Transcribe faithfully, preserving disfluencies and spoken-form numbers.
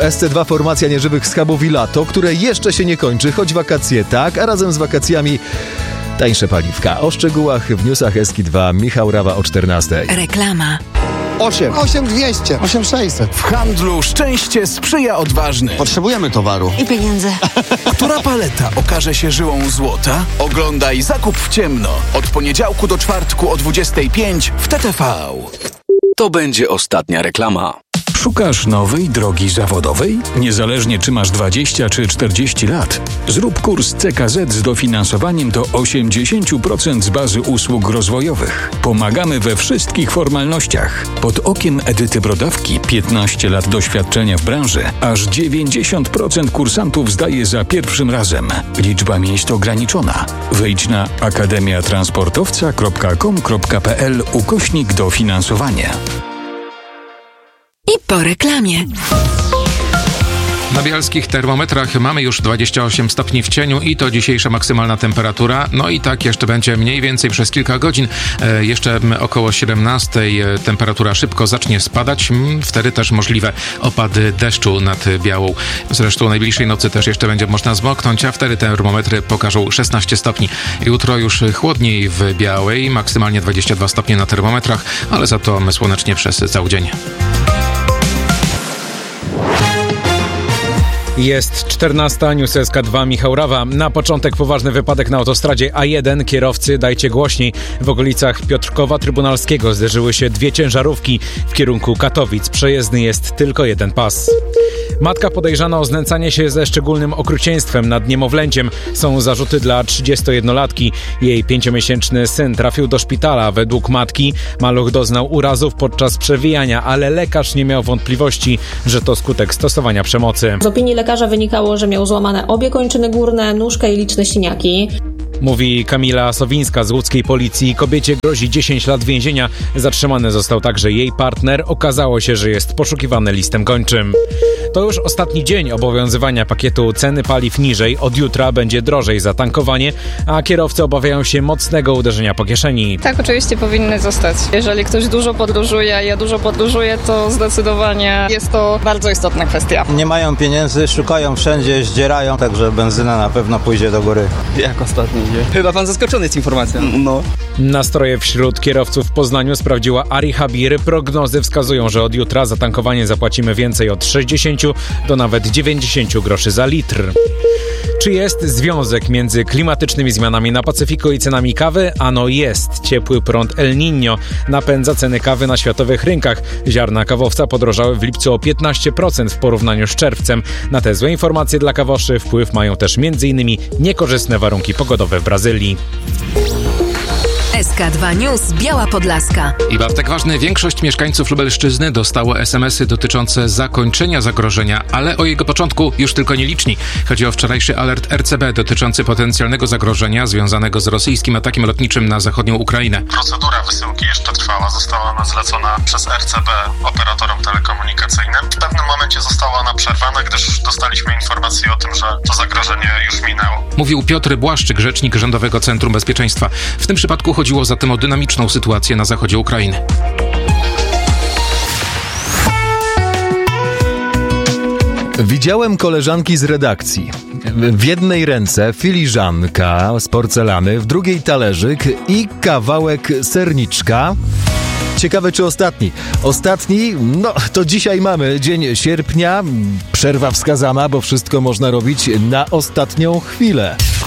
S C dwa formacja nieżywych schabów i lato, które jeszcze się nie kończy, choć wakacje tak, a razem z wakacjami tańsze paliwka. O szczegółach w newsach S K dwa. Michał Rawa o czternastej. Reklama. osiem. osiem dwieście. osiem sześćset. W handlu szczęście sprzyja odważnym. Potrzebujemy towaru. I pieniędzy. Która paleta okaże się żyłą złota? Oglądaj Zakup w ciemno. Od poniedziałku do czwartku o dwudziestej piątej w T T V. To będzie ostatnia reklama. Szukasz nowej drogi zawodowej? Niezależnie czy masz dwadzieścia czy czterdzieści lat. Zrób kurs C K Z z dofinansowaniem do osiemdziesiąt procent z bazy usług rozwojowych. Pomagamy we wszystkich formalnościach. Pod okiem Edyty Brodawki, piętnaście lat doświadczenia w branży, aż dziewięćdziesiąt procent kursantów zdaje za pierwszym razem. Liczba miejsc ograniczona. Wejdź na akademia transportowca kropka com kropka p l ukośnik dofinansowanie. I po reklamie. Na bielskich termometrach mamy już dwadzieścia osiem stopni w cieniu i to dzisiejsza maksymalna temperatura. No i tak jeszcze będzie mniej więcej przez kilka godzin. E, jeszcze około siedemnastej temperatura szybko zacznie spadać. Wtedy też możliwe opady deszczu nad Białą. Zresztą najbliższej nocy też jeszcze będzie można zmoknąć, a wtedy termometry pokażą szesnaście stopni. Jutro już chłodniej w Białej, maksymalnie dwadzieścia dwa stopnie na termometrach, ale za to słonecznie przez cały dzień. Jest czternasta, News S K dwa, Michał Rawa. Na początek poważny wypadek na autostradzie A jeden. Kierowcy, dajcie głośniej. W okolicach Piotrkowa Trybunalskiego zderzyły się dwie ciężarówki w kierunku Katowic. Przejezdny jest tylko jeden pas. Matka podejrzana o znęcanie się ze szczególnym okrucieństwem nad niemowlęciem. Są zarzuty dla trzydziestojednolatki. Jej pięciomiesięczny syn trafił do szpitala. Według matki maluch doznał urazów podczas przewijania, ale lekarz nie miał wątpliwości, że to skutek stosowania przemocy. Z opinii lekarza wynikało, że miał złamane obie kończyny górne, nóżkę i liczne siniaki. Mówi Kamila Sowińska z łódzkiej policji. Kobiecie grozi dziesięć lat więzienia. Zatrzymany został także jej partner. Okazało się, że jest poszukiwany listem gończym. To już ostatni dzień obowiązywania pakietu ceny paliw niżej. Od jutra będzie drożej za tankowanie, a kierowcy obawiają się mocnego uderzenia po kieszeni. Tak, oczywiście powinny zostać. Jeżeli ktoś dużo podróżuje, a ja dużo podróżuję, to zdecydowanie jest to bardzo istotna kwestia. Nie mają pieniędzy, szukają wszędzie, zdzierają, także benzyna na pewno pójdzie do góry. Jak ostatni dzień? Chyba pan zaskoczony jest informacją. No. Nastroje wśród kierowców w Poznaniu sprawdziła Ari Habir. Prognozy wskazują, że od jutra za tankowanie zapłacimy więcej od sześćdziesiąt do nawet dziewięćdziesiąt groszy za litr. Czy jest związek między klimatycznymi zmianami na Pacyfiku i cenami kawy? Ano jest. Ciepły prąd El Niño napędza ceny kawy na światowych rynkach. Ziarna kawowca podrożały w lipcu o piętnaście procent w porównaniu z czerwcem. Na te złe informacje dla kawoszy wpływ mają też między innymi niekorzystne warunki pogodowe w Brazylii. S K dwa News Biała Podlaska. I Bartek ważny, większość mieszkańców Lubelszczyzny dostało es em esy dotyczące zakończenia zagrożenia, ale o jego początku już tylko nieliczni. Chodzi o wczorajszy alert R C B dotyczący potencjalnego zagrożenia związanego z rosyjskim atakiem lotniczym na zachodnią Ukrainę. Procedura wysyłki jeszcze trwała, została ona zlecona przez R C B operatorom telekomunikacyjnym. W pewnym momencie została ona przerwana, gdyż dostaliśmy informację o tym, że to zagrożenie już minęło. Mówił Piotr Błaszczyk, rzecznik Rządowego Centrum Bezpieczeństwa. W tym przypadku chodziło zatem o dynamiczną sytuację na zachodzie Ukrainy. Widziałem koleżanki z redakcji. W jednej ręce filiżanka z porcelany, w drugiej talerzyk i kawałek serniczka. Ciekawe, czy ostatni. Ostatni, no to dzisiaj mamy dzień sierpnia. Przerwa wskazana, bo wszystko można robić na ostatnią chwilę.